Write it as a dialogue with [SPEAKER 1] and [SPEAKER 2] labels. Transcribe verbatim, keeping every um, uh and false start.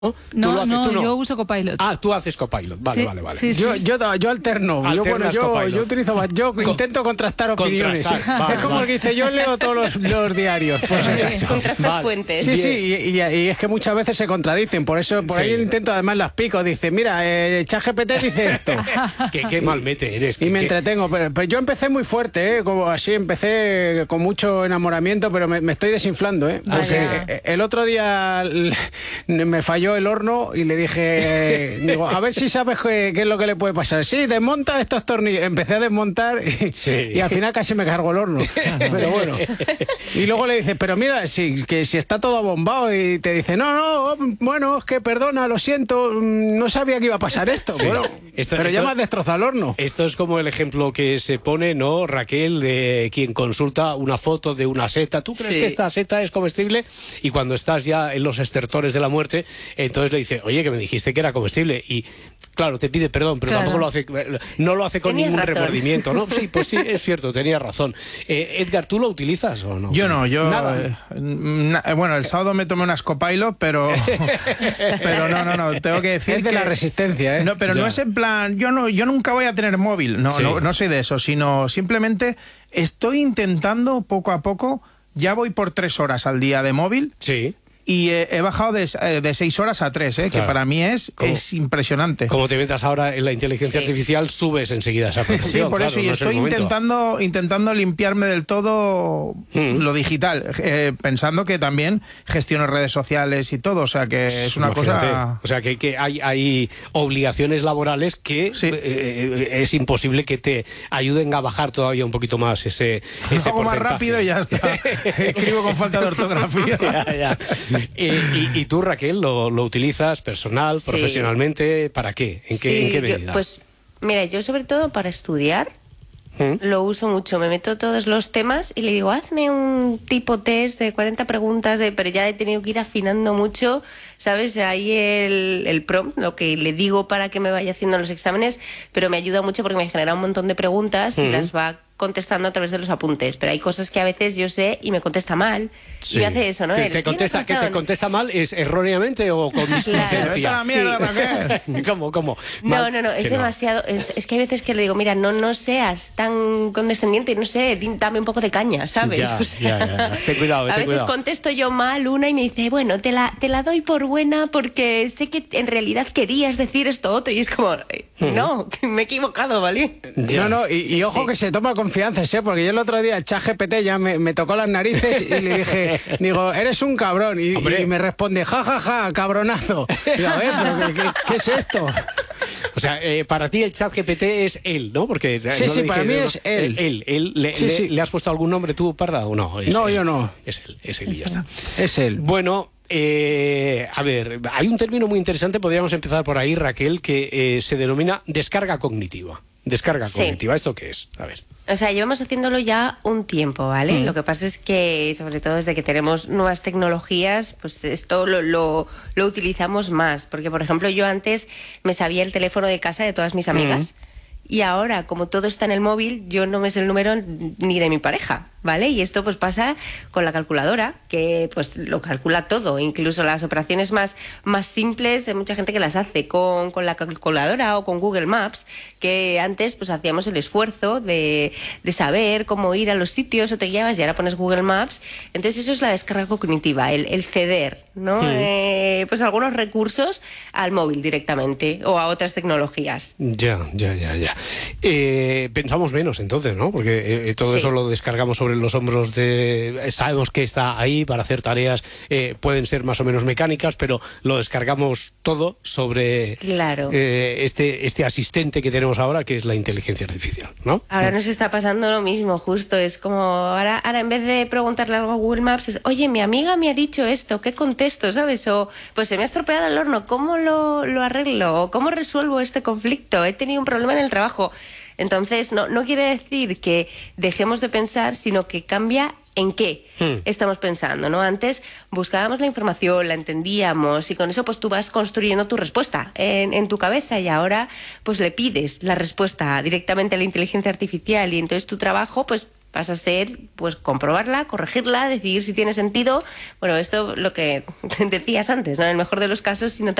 [SPEAKER 1] ¿No?
[SPEAKER 2] No,
[SPEAKER 1] lo haces,
[SPEAKER 2] no,
[SPEAKER 1] tú no,
[SPEAKER 2] yo uso Copilot.
[SPEAKER 1] Ah, tú haces Copilot. Vale,
[SPEAKER 2] sí,
[SPEAKER 1] vale, vale.
[SPEAKER 2] Sí, sí.
[SPEAKER 3] Yo, yo, yo alterno. Yo, bueno, yo, yo utilizo, yo Con, intento contrastar opiniones.
[SPEAKER 1] Contrastar, vale,
[SPEAKER 3] es como
[SPEAKER 1] vale.
[SPEAKER 3] que dice, yo leo todos los, los diarios. Por si acaso.
[SPEAKER 4] Contrastas vale. fuentes.
[SPEAKER 3] Sí, sí, y, y, y es que muchas veces se contradicen. Por eso, por sí. ahí intento, además las pico. Dice, mira, eh, ChatGPT dice esto.
[SPEAKER 1] Qué, qué mal mete eres.
[SPEAKER 3] Y
[SPEAKER 1] que,
[SPEAKER 3] me
[SPEAKER 1] que...
[SPEAKER 3] entretengo. Pero, pero yo empecé muy fuerte, ¿eh? Como así empecé con mucho enamoramiento, pero me, me estoy desinflando, ¿eh? Porque el otro día me falló el horno y le dije... Digo, a ver si sabes qué, qué es lo que le puede pasar. Sí, desmonta estos tornillos. Empecé a desmontar y, sí. y al final casi me cargo el horno. Pero bueno. Y luego le dices, pero mira, si, que si está todo abombado, y te dice, no, no, bueno, es que perdona, lo siento, no sabía que iba a pasar esto. Sí. Bueno, esto, pero esto, ya me has destrozado el horno.
[SPEAKER 1] Esto es como el ejemplo que se pone, ¿no, Raquel, de quien consulta una foto de una seta? ¿Tú crees sí. que esta seta es comestible? Y cuando estás ya en los estertores de la muerte, entonces le dice, oye, que me dijiste que era comestible. Y claro, te pide perdón, pero claro. tampoco lo hace, no lo hace con tenía ningún razón. remordimiento, ¿no? Sí, pues sí, es cierto, tenía razón. Eh, Edgar, ¿tú lo utilizas o no?
[SPEAKER 5] Yo no, yo nada. Eh, na, bueno, el sábado me tomé unas Copilot, pero pero no, no, no, tengo que decir
[SPEAKER 3] es de
[SPEAKER 5] que
[SPEAKER 3] la resistencia, ¿eh?
[SPEAKER 5] No, pero ya. no es en plan, yo no, yo nunca voy a tener móvil, no, sí. no, no soy de eso, sino simplemente estoy intentando poco a poco, ya voy por tres horas al día de móvil.
[SPEAKER 1] Sí.
[SPEAKER 5] Y eh, he bajado de, eh, de seis horas a tres, eh, claro. que para mí es, es impresionante.
[SPEAKER 1] Como te metas ahora en la inteligencia sí. artificial, subes enseguida esa perfección.
[SPEAKER 5] Sí, por
[SPEAKER 1] claro,
[SPEAKER 5] eso, y
[SPEAKER 1] no
[SPEAKER 5] estoy intentando, intentando limpiarme del todo mm. lo digital, eh, pensando que también gestiono redes sociales y todo, o sea que es una Imagínate. cosa...
[SPEAKER 1] O sea que, que hay, hay obligaciones laborales que sí. eh, es imposible que te ayuden a bajar todavía un poquito más ese, ese
[SPEAKER 5] Hago más rápido y ya está. Escribo con falta de ortografía.
[SPEAKER 1] ya, ya. Eh, y, y tú, Raquel, ¿lo, lo utilizas personal, sí. profesionalmente? ¿Para qué? ¿En qué,
[SPEAKER 4] sí,
[SPEAKER 1] ¿en qué medida?
[SPEAKER 4] Yo, pues, mira, yo sobre todo para estudiar ¿Mm? lo uso mucho. Me meto todos los temas y le digo, hazme un tipo test de cuarenta preguntas, de, pero ya he tenido que ir afinando mucho, ¿sabes? Ahí el, el prompt, lo que le digo para que me vaya haciendo los exámenes, pero me ayuda mucho porque me genera un montón de preguntas y ¿Mm? las va contestando a través de los apuntes, pero hay cosas que a veces yo sé y me contesta mal sí. y me hace eso, ¿no?
[SPEAKER 1] ¿Que te, contesta, ¿Que te contesta mal es erróneamente o con displicencia?
[SPEAKER 5] Claro. Mierda,
[SPEAKER 1] sí. ¿Cómo, cómo?
[SPEAKER 4] No, no, no, es demasiado, no. Es, es que hay veces que le digo, mira, no, no seas tan condescendiente, no sé, dame un poco de caña, ¿sabes?
[SPEAKER 1] Ya,
[SPEAKER 4] o sea,
[SPEAKER 1] ya, ya. Ten cuidado, ten
[SPEAKER 4] a veces
[SPEAKER 1] cuidado.
[SPEAKER 4] contesto yo mal una y me dice, bueno, te la, te la doy por buena porque sé que en realidad querías decir esto otro, y es como, no, que me he equivocado, ¿vale?
[SPEAKER 3] Ya. No, no, y,
[SPEAKER 4] sí,
[SPEAKER 3] y ojo sí. que se toma confianza, ¿eh? Porque yo el otro día ChatGPT ya me, me tocó las narices y le dije, digo, eres un cabrón. Y, y me responde, ja, ja, ja, cabronazo. Digo, a ver, pero ¿qué, qué, qué es esto?
[SPEAKER 1] O sea, eh, para ti el ChatGPT es él, ¿no? Porque
[SPEAKER 3] sí,
[SPEAKER 1] no
[SPEAKER 3] sí,
[SPEAKER 1] dije,
[SPEAKER 3] para mí
[SPEAKER 1] no,
[SPEAKER 3] es él.
[SPEAKER 1] Él, él. ¿Le,
[SPEAKER 3] sí,
[SPEAKER 1] le,
[SPEAKER 3] sí.
[SPEAKER 1] ¿Le has puesto algún nombre tú, Parda, o no? Es
[SPEAKER 3] no,
[SPEAKER 1] él.
[SPEAKER 3] yo no.
[SPEAKER 1] Es él, es él y ya está.
[SPEAKER 3] Es él.
[SPEAKER 1] Bueno... Eh, a ver, hay un término muy interesante, podríamos empezar por ahí, Raquel, que eh, se denomina descarga cognitiva. Descarga sí. cognitiva, ¿esto qué es? A ver.
[SPEAKER 4] O sea, llevamos haciéndolo ya un tiempo, ¿vale? Mm. Lo que pasa es que, sobre todo desde que tenemos nuevas tecnologías, pues esto lo, lo, lo utilizamos más. Porque, por ejemplo, yo antes me sabía el teléfono de casa de todas mis amigas. Mm. Y ahora, como todo está en el móvil, yo no me sé el número ni de mi pareja, ¿vale? Y esto pues pasa con la calculadora, que pues lo calcula todo, incluso las operaciones más, más simples, hay mucha gente que las hace con, con la calculadora o con Google Maps, que antes pues hacíamos el esfuerzo de, de saber cómo ir a los sitios o te guiabas y ahora pones Google Maps. Entonces eso es la descarga cognitiva, el, el ceder, ¿no? Mm. Eh, pues algunos recursos al móvil directamente o a otras tecnologías.
[SPEAKER 1] Ya, ya, ya, ya. Eh, pensamos menos entonces, ¿no? Porque eh, todo sí. eso lo descargamos sobre los hombros de... Sabemos que está ahí para hacer tareas, eh, pueden ser más o menos mecánicas, pero lo descargamos todo sobre
[SPEAKER 4] claro.
[SPEAKER 1] eh, este, este asistente que tenemos ahora, que es la inteligencia artificial, ¿no?
[SPEAKER 4] Ahora nos está pasando lo mismo, justo. Es como, ahora, ahora en vez de preguntarle algo a Google Maps, es, oye, mi amiga me ha dicho esto, ¿qué contesto? ¿Sabes? O, pues se me ha estropeado el horno, ¿cómo lo, lo arreglo? ¿O cómo resuelvo este conflicto? He tenido un problema en el trabajo. Entonces, no, no quiere decir que dejemos de pensar, sino que cambia en qué hmm. estamos pensando, ¿no? Antes buscábamos la información, la entendíamos y con eso pues tú vas construyendo tu respuesta en, en tu cabeza y ahora pues le pides la respuesta directamente a la inteligencia artificial y entonces tu trabajo pues vas a ser, pues, comprobarla, corregirla, decidir si tiene sentido. Bueno, esto lo que decías antes, ¿no? En el mejor de los casos, si no te